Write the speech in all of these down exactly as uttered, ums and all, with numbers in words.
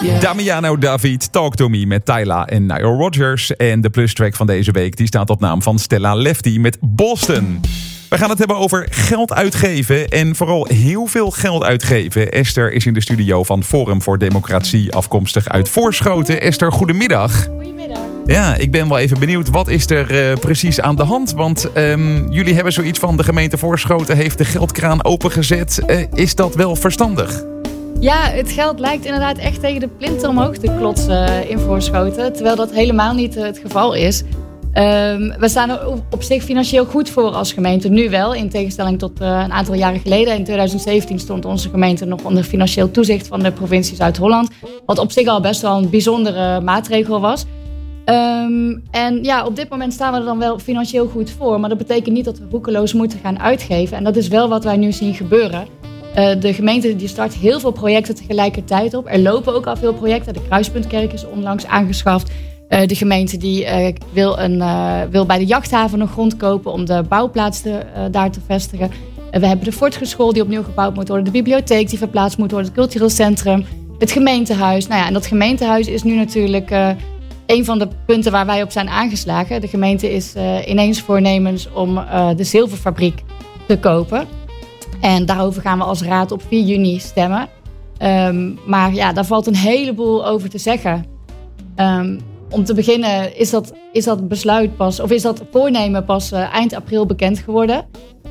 Yeah. Damiano David, Talk To Me met Tyla en Nile Rodgers. En de plustrack van deze week die staat op naam van Stella Lefty met Boston. We gaan het hebben over geld uitgeven en vooral heel veel geld uitgeven. Esther is in de studio van Forum voor Democratie, afkomstig uit Voorschoten. Esther, goedemiddag. Goedemiddag. Ja, ik ben wel even benieuwd, wat is er uh, precies aan de hand? Want um, jullie hebben zoiets van, de gemeente Voorschoten heeft de geldkraan opengezet. Uh, is dat wel verstandig? Ja, het geld lijkt inderdaad echt tegen de plinten omhoog te klotsen in Voorschoten. Terwijl dat helemaal niet uh, het geval is. Um, we staan er op zich financieel goed voor als gemeente, nu wel. In tegenstelling tot uh, een aantal jaren geleden. In twintig zeventien stond onze gemeente nog onder financieel toezicht van de provincie Zuid-Holland. Wat op zich al best wel een bijzondere maatregel was. Um, en ja, op dit moment staan we er dan wel financieel goed voor. Maar dat betekent niet dat we roekeloos moeten gaan uitgeven. En dat is wel wat wij nu zien gebeuren. Uh, de gemeente die start heel veel projecten tegelijkertijd op. Er lopen ook al veel projecten. De Kruispuntkerk is onlangs aangeschaft. Uh, de gemeente die, uh, wil, een, uh, wil bij de jachthaven nog grond kopen om de bouwplaats te, uh, daar te vestigen. Uh, we hebben de Fortgeschool die opnieuw gebouwd moet worden. De bibliotheek die verplaatst moet worden. Het cultureel centrum. Het gemeentehuis. Nou ja, en dat gemeentehuis is nu natuurlijk uh, een van de punten waar wij op zijn aangeslagen. De gemeente is uh, ineens voornemens om uh, de zilverfabriek te kopen. En daarover gaan we als raad op vier juni stemmen. Um, maar ja, daar valt een heleboel over te zeggen. Um, om te beginnen is dat, is dat besluit pas, of is dat voornemen pas uh, eind april bekend geworden.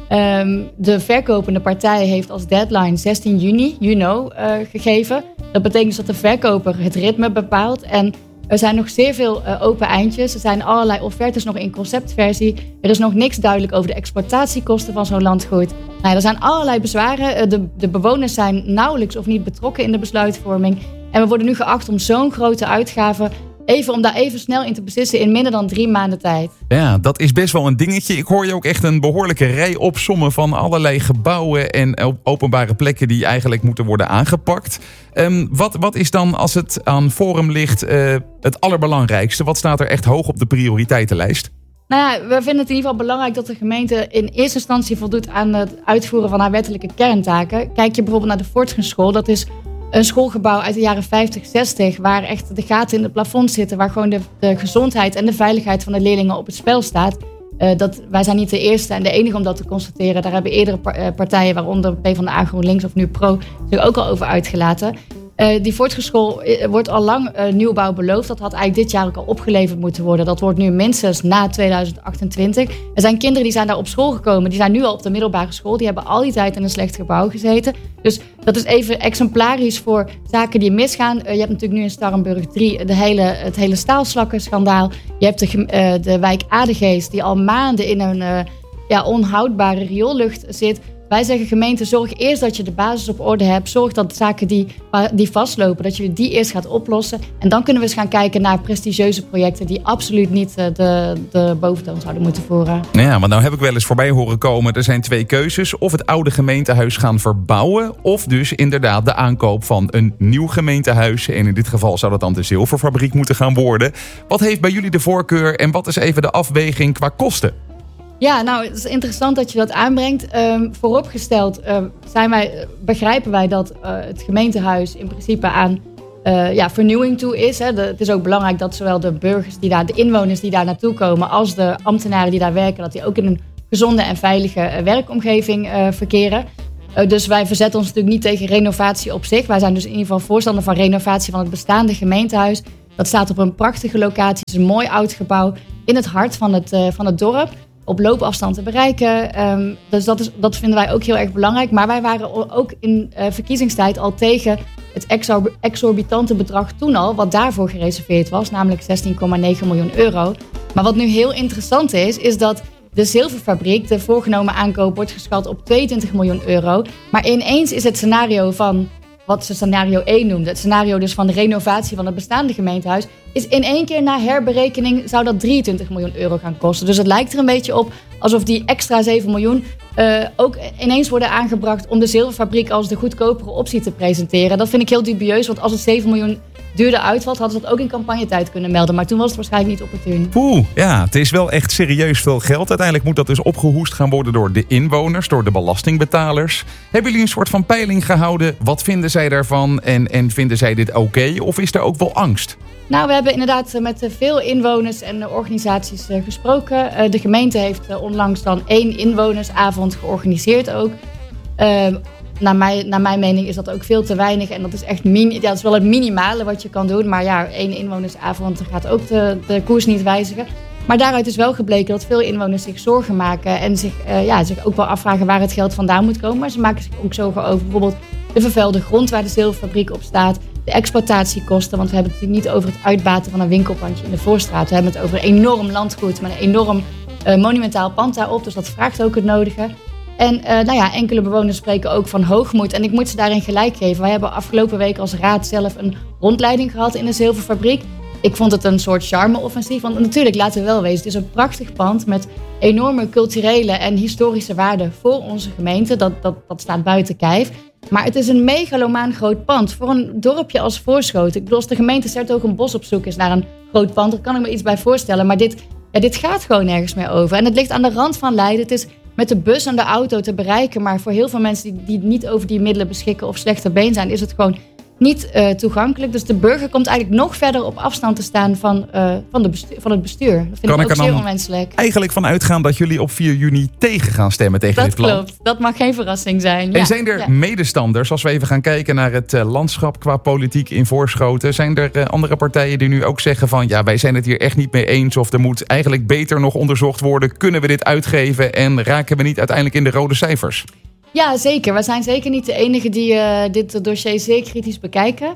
Um, de verkopende partij heeft als deadline zestien juni, you know, uh, gegeven. Dat betekent dus dat de verkoper het ritme bepaalt. En er zijn nog zeer veel uh, open eindjes. Er zijn allerlei offertes nog in conceptversie. Er is nog niks duidelijk over de exploitatiekosten van zo'n landgoed. Nou, er zijn allerlei bezwaren. De, de bewoners zijn nauwelijks of niet betrokken in de besluitvorming. En we worden nu geacht om zo'n grote uitgave, even om daar even snel in te beslissen in minder dan drie maanden tijd. Ja, dat is best wel een dingetje. Ik hoor je ook echt een behoorlijke rij opsommen van allerlei gebouwen en openbare plekken die eigenlijk moeten worden aangepakt. Um, wat, wat is dan, als het aan Forum ligt, uh, het allerbelangrijkste? Wat staat er echt hoog op de prioriteitenlijst? Nou ja, we vinden het in ieder geval belangrijk dat de gemeente in eerste instantie voldoet aan het uitvoeren van haar wettelijke kerntaken. Kijk je bijvoorbeeld naar de Fortgeschool, dat is een schoolgebouw uit de jaren vijftig, zestig... waar echt de gaten in het plafond zitten, waar gewoon de, de gezondheid en de veiligheid van de leerlingen op het spel staat. Uh, dat, wij zijn niet de eerste en de enige om dat te constateren. Daar hebben eerdere partijen, waaronder PvdA, GroenLinks of nu Pro, zich ook al over uitgelaten. Uh, die Fortgeschool wordt al lang uh, nieuwbouw beloofd. Dat had eigenlijk dit jaar ook al opgeleverd moeten worden. Dat wordt nu minstens na tweeduizend achtentwintig. Er zijn kinderen die zijn daar op school gekomen. Die zijn nu al op de middelbare school. Die hebben al die tijd in een slecht gebouw gezeten. Dus dat is even exemplarisch voor zaken die misgaan. Uh, je hebt natuurlijk nu in Starrenburg drie de hele, het hele staalslakkenschandaal. Je hebt de, uh, de wijk Adegeest die al maanden in een uh, ja, onhoudbare rioollucht zit. Wij zeggen gemeente, zorg eerst dat je de basis op orde hebt. Zorg dat zaken die, die vastlopen, dat je die eerst gaat oplossen. En dan kunnen we eens gaan kijken naar prestigieuze projecten die absoluut niet de, de boventoon zouden moeten voeren. Ja, maar nou heb ik wel eens voorbij horen komen. Er zijn twee keuzes. Of het oude gemeentehuis gaan verbouwen. Of dus inderdaad de aankoop van een nieuw gemeentehuis. En in dit geval zou dat dan de zilverfabriek moeten gaan worden. Wat heeft bij jullie de voorkeur en wat is even de afweging qua kosten? Ja, nou, het is interessant dat je dat aanbrengt. Um, vooropgesteld uh, zijn wij, begrijpen wij dat uh, het gemeentehuis in principe aan uh, ja, vernieuwing toe is. Hè. De, het is ook belangrijk dat zowel de burgers, die daar, de inwoners die daar naartoe komen, als de ambtenaren die daar werken, dat die ook in een gezonde en veilige uh, werkomgeving uh, verkeren. Uh, dus wij verzetten ons natuurlijk niet tegen renovatie op zich. Wij zijn dus in ieder geval voorstander van renovatie van het bestaande gemeentehuis. Dat staat op een prachtige locatie. Het is een mooi oud gebouw in het hart van het, uh, van het dorp. Op loopafstand te bereiken. Um, dus dat, is, dat vinden wij ook heel erg belangrijk. Maar wij waren ook in uh, verkiezingstijd al tegen het exor- exorbitante bedrag toen al, wat daarvoor gereserveerd was, namelijk zestien komma negen miljoen euro. Maar wat nu heel interessant is, is dat de zilverfabriek, de voorgenomen aankoop, wordt geschat op tweeëntwintig miljoen euro. Maar ineens is het scenario van wat ze scenario één noemde, het scenario dus van de renovatie van het bestaande gemeentehuis, is in één keer na herberekening zou dat drieëntwintig miljoen euro gaan kosten. Dus het lijkt er een beetje op alsof die extra zeven miljoen uh, ook ineens worden aangebracht om de zilverfabriek als de goedkopere optie te presenteren. Dat vind ik heel dubieus, want als het zeven miljoen duurder uitvalt, hadden ze dat ook in campagnetijd kunnen melden. Maar toen was het waarschijnlijk niet opportun. Oeh, ja, het is wel echt serieus veel geld. Uiteindelijk moet dat dus opgehoest gaan worden door de inwoners, door de belastingbetalers. Hebben jullie een soort van peiling gehouden? Wat vinden zij daarvan? En, en vinden zij dit oké? Okay? Of is er ook wel angst? Nou, we hebben inderdaad met veel inwoners en organisaties gesproken. De gemeente heeft onlangs dan één inwonersavond georganiseerd ook. Uh, naar, mij, naar mijn mening is dat ook veel te weinig. En dat is echt mini, ja, dat is wel het minimale wat je kan doen. Maar ja, één inwonersavond gaat ook de, de koers niet wijzigen. Maar daaruit is wel gebleken dat veel inwoners zich zorgen maken. En zich, uh, ja, zich ook wel afvragen waar het geld vandaan moet komen. Maar ze maken zich ook zorgen over bijvoorbeeld de vervuilde grond waar de zilverfabriek op staat. De exploitatiekosten, want we hebben het natuurlijk niet over het uitbaten van een winkelpandje in de Voorstraat. We hebben het over een enorm landgoed met een enorm uh, monumentaal pand daarop. Dus dat vraagt ook het nodige. En uh, nou ja, enkele bewoners spreken ook van hoogmoed. En ik moet ze daarin gelijk geven. Wij hebben afgelopen week als raad zelf een rondleiding gehad in de zilverfabriek. Ik vond het een soort charme-offensief. Want natuurlijk, laten we wel wezen, het is een prachtig pand met enorme culturele en historische waarde voor onze gemeente. Dat, dat, dat staat buiten kijf. Maar het is een megalomaan groot pand voor een dorpje als Voorschoten. Ik bedoel, als de gemeente Sertogenbosch op zoek is naar een groot pand, daar kan ik me iets bij voorstellen. Maar dit, ja, dit gaat gewoon nergens meer over. En het ligt aan de rand van Leiden. Het is met de bus en de auto te bereiken. Maar voor heel veel mensen die, die niet over die middelen beschikken of slechter been zijn, is het gewoon niet uh, toegankelijk. Dus de burger komt eigenlijk nog verder op afstand te staan van, uh, van, de bestuur, van het bestuur. Dat vind kan ik ook ik er zeer onwenselijk. Eigenlijk van uitgaan dat jullie op vier juni tegen gaan stemmen tegen dat dit plan. Dat klopt. Dat mag geen verrassing zijn. En ja. zijn er ja. medestanders, als we even gaan kijken naar het uh, landschap qua politiek in Voorschoten. Zijn er uh, andere partijen die nu ook zeggen van ja, wij zijn het hier echt niet mee eens. Of er moet eigenlijk beter nog onderzocht worden. Kunnen we dit uitgeven en raken we niet uiteindelijk in de rode cijfers? Ja, zeker. We zijn zeker niet de enigen die uh, dit dossier zeer kritisch bekijken.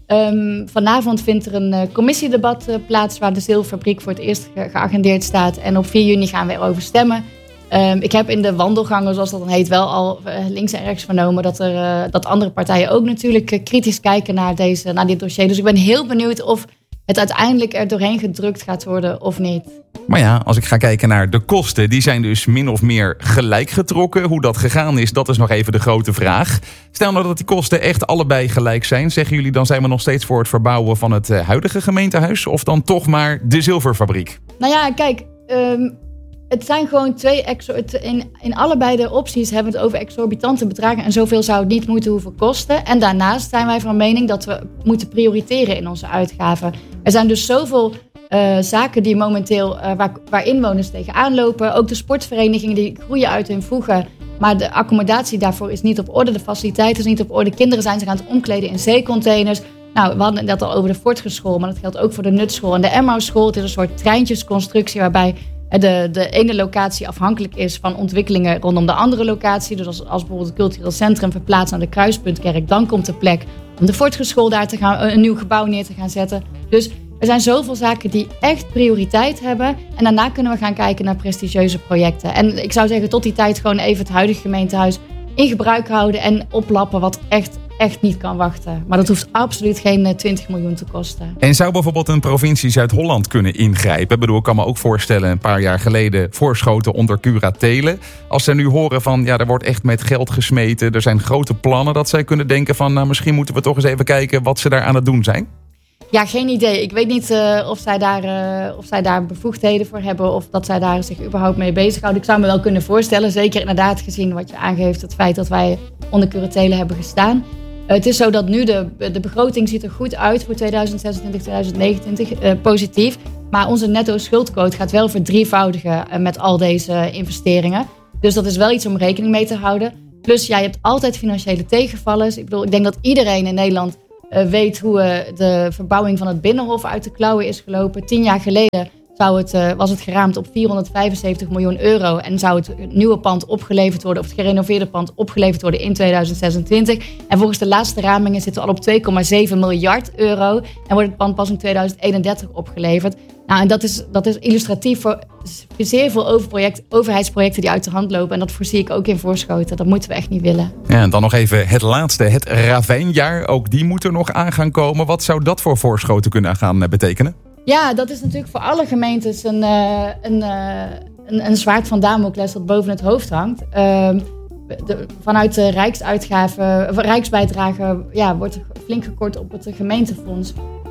Um, vanavond vindt er een uh, commissiedebat uh, plaats waar de zilverfabriek voor het eerst ge- geagendeerd staat. En op vier juni gaan we erover stemmen. Um, ik heb in de wandelgangen, zoals dat dan heet, wel al uh, links en rechts vernomen dat, er, uh, dat andere partijen ook natuurlijk uh, kritisch kijken naar, deze, naar dit dossier. Dus ik ben heel benieuwd of het uiteindelijk er doorheen gedrukt gaat worden of niet. Maar ja, als ik ga kijken naar de kosten, die zijn dus min of meer gelijk getrokken. Hoe dat gegaan is, dat is nog even de grote vraag. Stel nou dat die kosten echt allebei gelijk zijn. Zeggen jullie dan zijn we nog steeds voor het verbouwen van het huidige gemeentehuis? Of dan toch maar de zilverfabriek? Nou ja, kijk, um, het zijn gewoon twee... Exo- het, in, in allebei de opties hebben we het over exorbitante bedragen. En zoveel zou het niet moeten hoeven kosten. En daarnaast zijn wij van mening dat we moeten prioriteren in onze uitgaven. Er zijn dus zoveel Uh, zaken die momenteel uh, waar, waar inwoners tegenaan lopen. Ook de sportverenigingen die groeien uit hun voegen. Maar de accommodatie daarvoor is niet op orde. De faciliteiten zijn niet op orde. Kinderen zijn zich aan het omkleden in zeecontainers. Nou, we hadden het net al over de Fortgeschool, maar dat geldt ook voor de Nutschool en de Emmauschool. Het is een soort treintjesconstructie waarbij de, de ene locatie afhankelijk is van ontwikkelingen rondom de andere locatie. Dus als, als bijvoorbeeld het cultureel centrum verplaatst naar de Kruispuntkerk, dan komt de plek om de Fortgeschool daar te gaan, een nieuw gebouw neer te gaan zetten. Dus er zijn zoveel zaken die echt prioriteit hebben. En daarna kunnen we gaan kijken naar prestigieuze projecten. En ik zou zeggen, tot die tijd gewoon even het huidige gemeentehuis in gebruik houden en oplappen wat echt, echt niet kan wachten. Maar dat hoeft absoluut geen twintig miljoen te kosten. En zou bijvoorbeeld een provincie Zuid-Holland kunnen ingrijpen? Ik bedoel, ik kan me ook voorstellen, een paar jaar geleden Voorschoten onder curatelen. Als ze nu horen van, ja, er wordt echt met geld gesmeten. Er zijn grote plannen dat zij kunnen denken van, nou, misschien moeten we toch eens even kijken wat ze daar aan het doen zijn. Ja, geen idee. Ik weet niet uh, of, zij daar, uh, of zij daar bevoegdheden voor hebben of dat zij daar zich überhaupt mee bezighouden. Ik zou me wel kunnen voorstellen, zeker inderdaad gezien wat je aangeeft, het feit dat wij onder curatelen hebben gestaan. Uh, het is zo dat nu de, de begroting ziet er goed uit voor tweeduizend zesentwintig, tweeduizend negenentwintig, uh, positief. Maar onze netto schuldquote gaat wel verdrievoudigen uh, met al deze investeringen. Dus dat is wel iets om rekening mee te houden. Plus, ja, je hebt altijd financiële tegenvallers. Ik bedoel, ik denk dat iedereen in Nederland Uh, weet hoe uh, de verbouwing van het Binnenhof uit de klauwen is gelopen. Tien jaar geleden zou het, uh, was het geraamd op vierhonderdvijfenzeventig miljoen euro. En zou het nieuwe pand opgeleverd worden, of het gerenoveerde pand opgeleverd worden in tweeduizend zesentwintig. En volgens de laatste ramingen zitten we al op twee komma zeven miljard euro. En wordt het pand pas in tweeduizend eenendertig opgeleverd. Nou, en dat is, dat is illustratief voor zeer veel overproject, overheidsprojecten die uit de hand lopen. En dat voorzie ik ook in Voorschoten. Dat moeten we echt niet willen. Ja, en dan nog even het laatste, het ravijnjaar. Ook die moet er nog aan gaan komen. Wat zou dat voor Voorschoten kunnen gaan betekenen? Ja, dat is natuurlijk voor alle gemeentes een, uh, een, uh, een, een zwaard van Damocles dat boven het hoofd hangt. Uh, de, vanuit de rijksuitgaven, rijksbijdrage, ja, wordt er flink gekort op het gemeentefonds.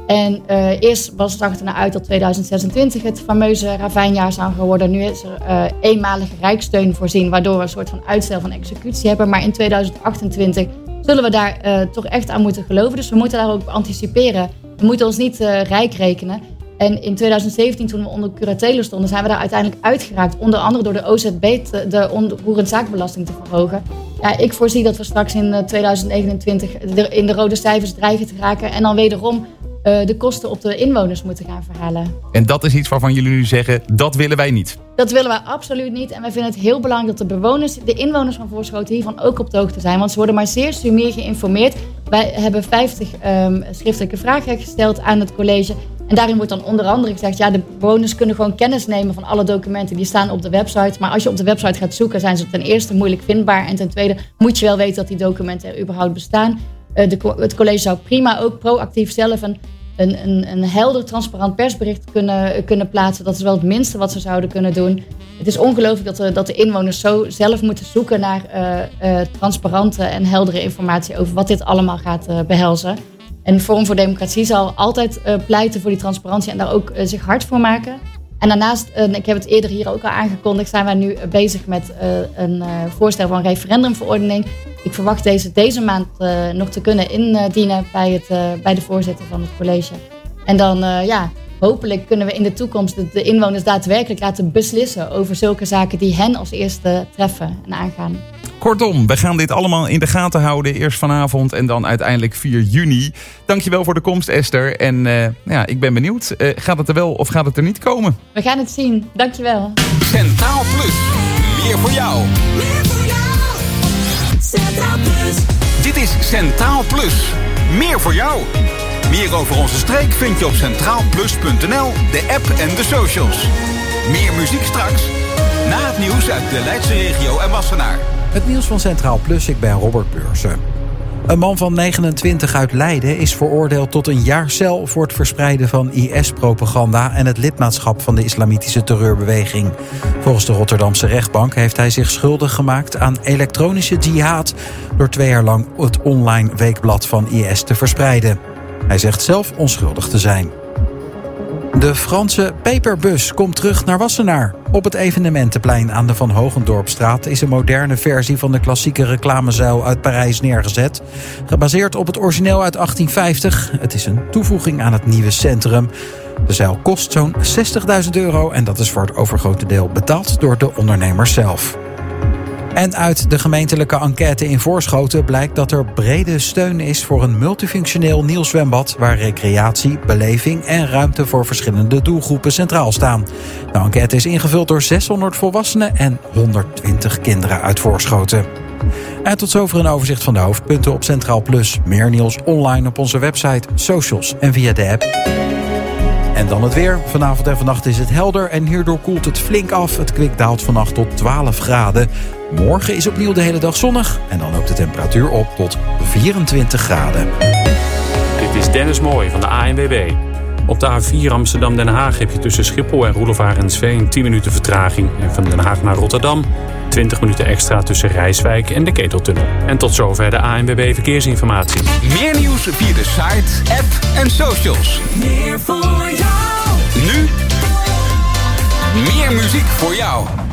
En uh, eerst was, zag het er nou uit dat tweeduizend zesentwintig het fameuze ravijnjaar zou gaan worden. Nu is er uh, eenmalige rijkssteun voorzien, waardoor we een soort van uitstel van executie hebben. Maar in tweeduizend achtentwintig zullen we daar uh, toch echt aan moeten geloven. Dus we moeten daar ook op anticiperen. We moeten ons niet uh, rijk rekenen. En in tweeduizend zeventien, toen we onder curatele stonden, zijn we daar uiteindelijk uitgeraakt. Onder andere door de O Z B, te, de onroerend zaakbelasting te verhogen. Ja, ik voorzie dat we straks in uh, tweeduizend negenentwintig in de rode cijfers dreigen te raken. En dan wederom uh, de kosten op de inwoners moeten gaan verhalen. En dat is iets waarvan jullie nu zeggen, dat willen wij niet. Dat willen wij absoluut niet. En wij vinden het heel belangrijk dat de bewoners, de inwoners van Voorschoten hiervan ook op de hoogte zijn. Want ze worden maar zeer sumier geïnformeerd. Wij hebben vijftig um, schriftelijke vragen gesteld aan het college. En daarin wordt dan onder andere gezegd, ja, de bewoners kunnen gewoon kennis nemen van alle documenten die staan op de website. Maar als je op de website gaat zoeken, zijn ze ten eerste moeilijk vindbaar. En ten tweede moet je wel weten dat die documenten er überhaupt bestaan. Uh, de, het college zou prima ook proactief zelf een, een, een, een helder, transparant persbericht kunnen, kunnen plaatsen. Dat is wel het minste wat ze zouden kunnen doen. Het is ongelooflijk dat de, dat de inwoners zo zelf moeten zoeken naar uh, uh, transparante en heldere informatie over wat dit allemaal gaat uh, behelzen. En Forum voor Democratie zal altijd uh, pleiten voor die transparantie en daar ook uh, zich hard voor maken. En daarnaast, uh, ik heb het eerder hier ook al aangekondigd, zijn wij nu uh, bezig met uh, een uh, voorstel van referendumverordening. Ik verwacht deze deze maand uh, nog te kunnen indienen bij, het, uh, bij de voorzitter van het college. En dan, uh, ja, hopelijk kunnen we in de toekomst de, de inwoners daadwerkelijk laten beslissen over zulke zaken die hen als eerste treffen en aangaan. Kortom, we gaan dit allemaal in de gaten houden. Eerst vanavond en dan uiteindelijk vier juni. Dankjewel voor de komst, Esther. En uh, ja, ik ben benieuwd. Uh, gaat het er wel of gaat het er niet komen? We gaan het zien. Dankjewel. Centraal Plus. Meer voor jou. Meer voor jou. Centraal Plus. Dit is Centraal Plus. Meer voor jou. Meer over onze streek vind je op centraal plus punt n l, de app en de socials. Meer muziek straks. Na het nieuws uit de Leidse regio en Wassenaar. Het nieuws van Centraal Plus, ik ben Robert Beursen. Een man van negenentwintig uit Leiden is veroordeeld tot een jaar cel voor het verspreiden van I S-propaganda en het lidmaatschap van de islamitische terreurbeweging. Volgens de Rotterdamse rechtbank heeft hij zich schuldig gemaakt aan elektronische jihad door twee jaar lang het online weekblad van I S te verspreiden. Hij zegt zelf onschuldig te zijn. De Franse peperbus komt terug naar Wassenaar. Op het evenementenplein aan de Van Hogendorpstraat is een moderne versie van de klassieke reclamezuil uit Parijs neergezet. Gebaseerd op het origineel uit achttien vijftig. Het is een toevoeging aan het nieuwe centrum. De zuil kost zo'n zestigduizend euro en dat is voor het overgrote deel betaald door de ondernemers zelf. En uit de gemeentelijke enquête in Voorschoten blijkt dat er brede steun is voor een multifunctioneel nieuw zwembad waar recreatie, beleving en ruimte voor verschillende doelgroepen centraal staan. De enquête is ingevuld door zeshonderd volwassenen en honderdtwintig kinderen uit Voorschoten. En tot zover een overzicht van de hoofdpunten op Centraal Plus. Meer nieuws online op onze website, socials en via de app. En dan het weer. Vanavond en vannacht is het helder en hierdoor koelt het flink af. Het kwik daalt vannacht tot twaalf graden. Morgen is opnieuw de hele dag zonnig en dan loopt de temperatuur op tot vierentwintig graden. Dit is Dennis Mooij van de A N W B. Op de A vier Amsterdam-Den Haag heb je tussen Schiphol en Roelof Arendsveen tien minuten vertraging. En van Den Haag naar Rotterdam twintig minuten extra tussen Rijswijk en de Keteltunnel. En tot zover de A N W B Verkeersinformatie. Meer nieuws via de site, app en socials. Meer voor jou. Nu meer muziek voor jou.